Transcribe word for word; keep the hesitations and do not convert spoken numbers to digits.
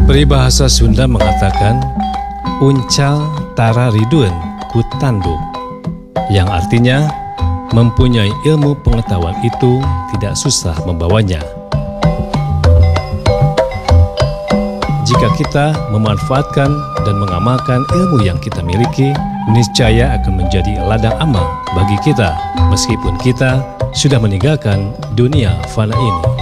Peribahasa Sunda mengatakan uncal tara riduen kutandu, yang artinya mempunyai ilmu pengetahuan itu tidak susah membawanya. Jika kita memanfaatkan dan mengamalkan ilmu yang kita miliki, niscaya akan menjadi ladang amal bagi kita, meskipun kita sudah meninggalkan dunia fana ini.